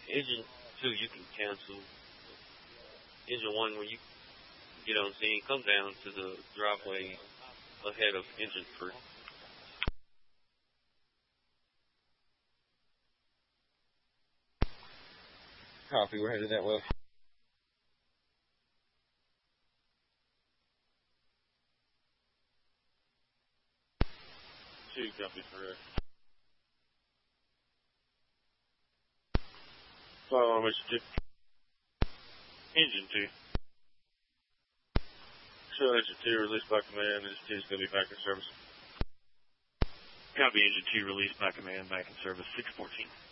Engine 2 you can cancel. Engine 1 when you get on scene, come down to the driveway ahead of engine 3. Copy, we're headed that way. Two, copy, correct. Follow on Mr. Engine 2. Show Engine 2 released by command. Engine 2 is going to be back in service. Copy, Engine 2 released by command, back in service, 614.